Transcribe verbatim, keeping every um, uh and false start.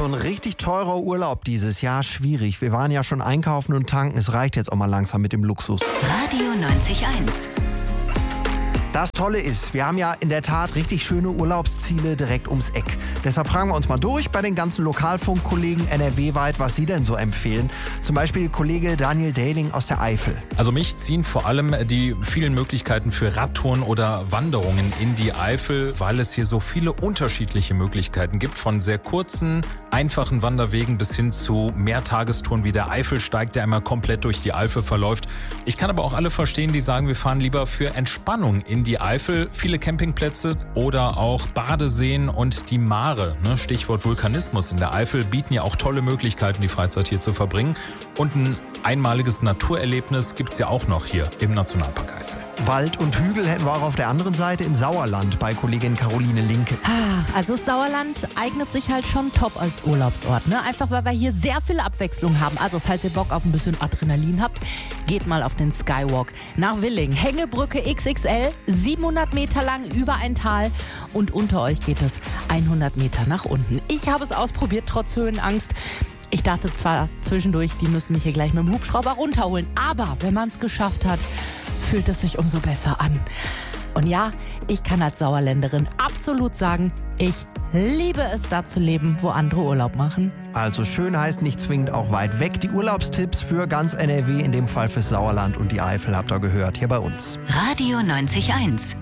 So ein richtig teurer Urlaub dieses Jahr, schwierig. Wir waren ja schon einkaufen und tanken. Es reicht jetzt auch mal langsam mit dem Luxus. Radio neunzig Komma eins. Das Tolle ist, wir haben ja in der Tat richtig schöne Urlaubsziele direkt ums Eck. Deshalb fragen wir uns mal durch bei den ganzen Lokalfunkkollegen N R W-weit, was sie denn so empfehlen. Zum Beispiel Kollege Daniel Dehling aus der Eifel. Also mich ziehen vor allem die vielen Möglichkeiten für Radtouren oder Wanderungen in die Eifel, weil es hier so viele unterschiedliche Möglichkeiten gibt. Von sehr kurzen, einfachen Wanderwegen bis hin zu Mehrtagestouren wie der Eifelsteig, der einmal komplett durch die Eifel verläuft. Ich kann aber auch alle verstehen, die sagen, wir fahren lieber für Entspannung in die Eifel, viele Campingplätze oder auch Badeseen und die Mare, ne, Stichwort Vulkanismus in der Eifel, bieten ja auch tolle Möglichkeiten, die Freizeit hier zu verbringen. Und ein einmaliges Naturerlebnis gibt es ja auch noch hier im Nationalpark Eifel. Wald und Hügel hätten wir auch auf der anderen Seite im Sauerland bei Kollegin Caroline Linke. Also das Sauerland eignet sich halt schon top als Urlaubsort, ne? Einfach weil wir hier sehr viel Abwechslung haben. Also falls ihr Bock auf ein bisschen Adrenalin habt, geht mal auf den Skywalk nach Willing. Hängebrücke X X L, siebenhundert Meter lang über ein Tal und unter euch geht es hundert Meter nach unten. Ich habe es ausprobiert, trotz Höhenangst. Ich dachte zwar zwischendurch, die müssen mich hier gleich mit dem Hubschrauber runterholen, aber wenn man es geschafft hat, fühlt es sich umso besser an. Und ja, ich kann als Sauerländerin absolut sagen, ich liebe es, da zu leben, wo andere Urlaub machen. Also schön heißt nicht zwingend auch weit weg. Die Urlaubstipps für ganz N R W, in dem Fall fürs Sauerland und die Eifel, habt ihr gehört, hier bei uns. Radio neunzig Komma eins.